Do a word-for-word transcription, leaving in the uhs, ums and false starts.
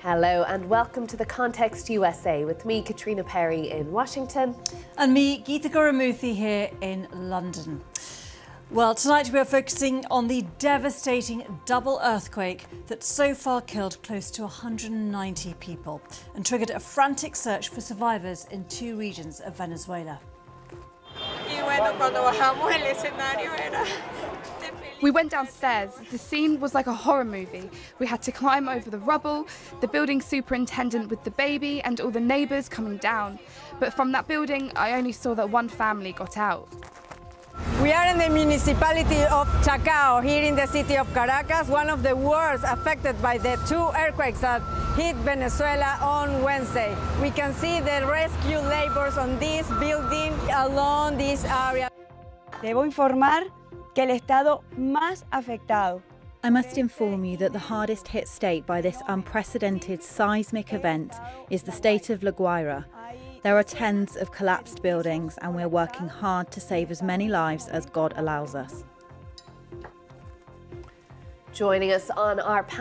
Hello and welcome to The Context U S A with me, Katrina Perry in Washington. And me, Geeta Gurumuthy here in London. Well, tonight we are focusing on the devastating double earthquake that so far killed close to one hundred ninety people and triggered a frantic search for survivors in two regions of Venezuela. We went downstairs. The scene was like a horror movie. We had to climb over the rubble, the building superintendent with the baby and all the neighbours coming down. But from that building, I only saw that one family got out. We are in the municipality of Chacao, here in the city of Caracas, one of the worst affected by the two earthquakes that hit Venezuela on Wednesday. We can see the rescue laborers on this building along this area. Debo informar que el estado más afectado. I must inform you that the hardest hit state by this unprecedented seismic event is the state of La Guaira. There are tens of collapsed buildings and we're working hard to save as many lives as God allows us. Joining us on our panel